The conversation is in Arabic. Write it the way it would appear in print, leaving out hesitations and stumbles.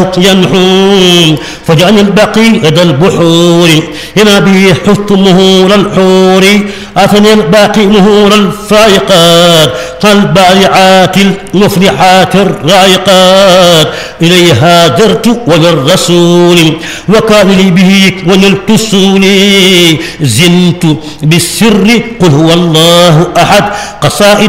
ينحون فجعل البقي لدى البحور هنا به حفت مهول الحور أثني الباقي مهول الفائقات كالبارعات المفلحات الرائقات إليه هاجرت وللرسول وكان لي به ونلت السول زنت بالسر قل هو الله أحد قصائد